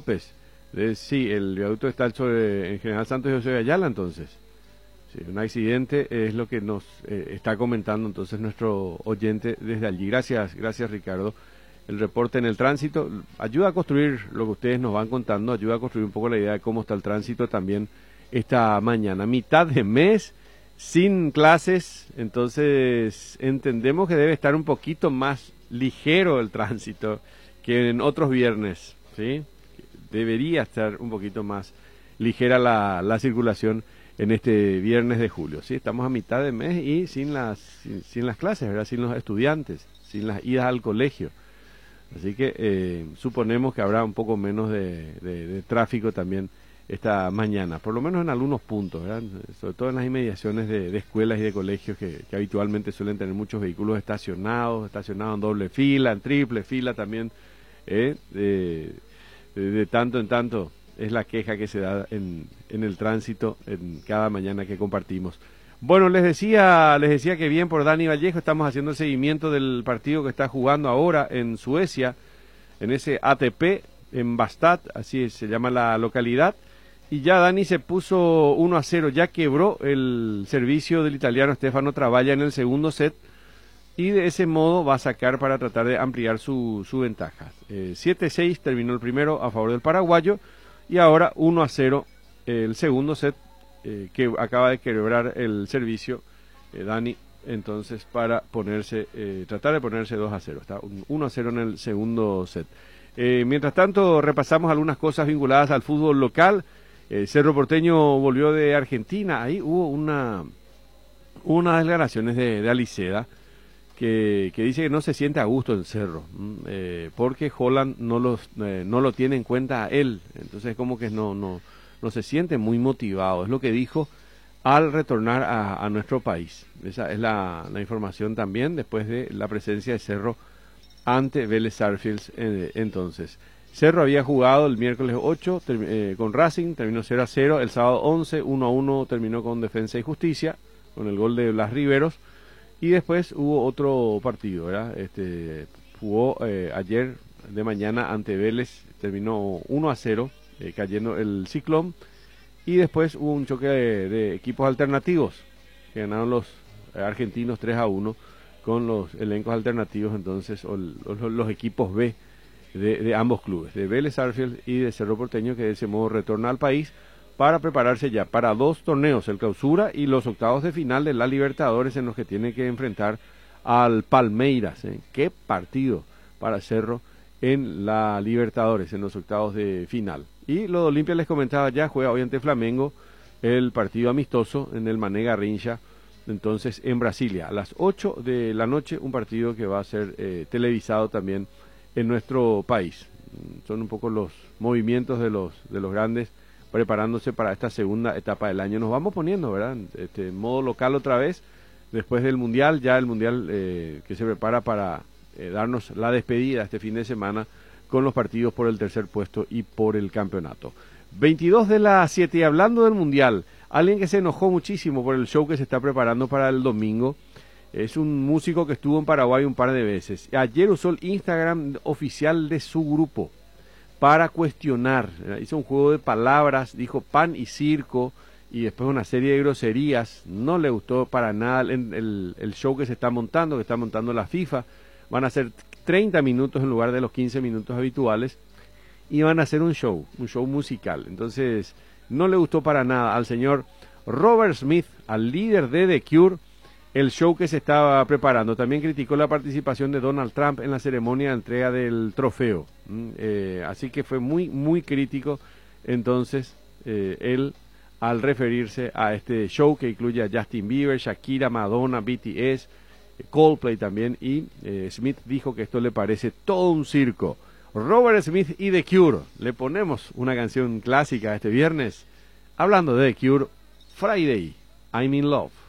López. Sí, el viaducto está en General Santos y José de Ayala, entonces. Sí, un accidente es lo que nos está comentando entonces nuestro oyente desde allí. Gracias, gracias Ricardo. El reporte en el tránsito ayuda a construir lo que ustedes nos van contando, ayuda a construir un poco la idea de cómo está el tránsito también esta mañana. Mitad de mes, sin clases, entonces entendemos que debe estar un poquito más ligero el tránsito que en otros viernes, ¿sí? Debería estar un poquito más ligera la circulación en este viernes de julio, ¿sí? Estamos a mitad de mes y sin las clases, ¿verdad? Sin los estudiantes, sin las idas al colegio. Así que suponemos que habrá un poco menos de tráfico también esta mañana, por lo menos en algunos puntos, ¿verdad? Sobre todo en las inmediaciones de escuelas y de colegios que habitualmente suelen tener muchos vehículos estacionados en doble fila, en triple fila también, de tanto en tanto es la queja que se da en el tránsito en cada mañana que compartimos. Bueno, les decía que bien por Dani Vallejo, estamos haciendo el seguimiento del partido que está jugando ahora en Suecia, en ese ATP, en Bastad, así se llama la localidad, y ya Dani se puso 1-0, ya quebró el servicio del italiano Stefano Travaglia en el segundo set, y de ese modo va a sacar para tratar de ampliar su ventaja. 7-6 terminó el primero a favor del paraguayo, y ahora 1-0 el segundo set, que acaba de quebrar el servicio Dani, entonces para tratar de ponerse 2-0, está 1-0 en el segundo set. Mientras tanto repasamos algunas cosas vinculadas al fútbol local. Cerro Porteño volvió de Argentina, ahí hubo unas declaraciones de Aliceda que dice que no se siente a gusto en Cerro, porque Holland no lo tiene en cuenta a él, entonces como que no se siente muy motivado, es lo que dijo al retornar a nuestro país. Esa es la información también después de la presencia de Cerro ante Vélez Sarsfield. Entonces, Cerro había jugado el miércoles 8 con Racing, terminó 0-0, el sábado 11, 1-1 terminó con Defensa y Justicia, con el gol de Blas Riveros, y después hubo otro partido, ¿verdad? Jugó ayer de mañana ante Vélez, terminó 1-0, cayendo el Ciclón, y después hubo un choque de equipos alternativos que ganaron los argentinos 3-1 con los elencos alternativos, entonces los equipos B de ambos clubes, de Vélez Sarsfield y de Cerro Porteño, que de ese modo retorna al país para prepararse ya para dos torneos, el Clausura y los octavos de final de la Libertadores, en los que tiene que enfrentar al Palmeiras. Qué partido para Cerro en la Libertadores, en los octavos de final. Y lo de Olimpia les comentaba ya, juega hoy ante Flamengo el partido amistoso en el Mané Garrincha, entonces en Brasilia, a las 8 de la noche, un partido que va a ser televisado también en nuestro país. Son un poco los movimientos de los grandes preparándose para esta segunda etapa del año. Nos vamos poniendo, ¿verdad? En modo local otra vez, después del Mundial, ya el Mundial que se prepara para darnos la despedida este fin de semana con los partidos por el tercer puesto y por el campeonato. 22 de las 7, y hablando del Mundial, alguien que se enojó muchísimo por el show que se está preparando para el domingo, es un músico que estuvo en Paraguay un par de veces. Ayer usó el Instagram oficial de su grupo para cuestionar, hizo un juego de palabras, dijo pan y circo, y después una serie de groserías. No le gustó para nada el show que está montando la FIFA. Van a ser 30 minutos en lugar de los 15 minutos habituales, y van a hacer un show musical. Entonces, no le gustó para nada al señor Robert Smith, al líder de The Cure, el show que se estaba preparando. También criticó la participación de Donald Trump en la ceremonia de entrega del trofeo. Así que fue muy, muy crítico, entonces, él, al referirse a este show que incluye a Justin Bieber, Shakira, Madonna, BTS, Coldplay también, y Smith dijo que esto le parece todo un circo. Robert Smith y The Cure. Le ponemos una canción clásica este viernes, hablando de The Cure, Friday, I'm in Love.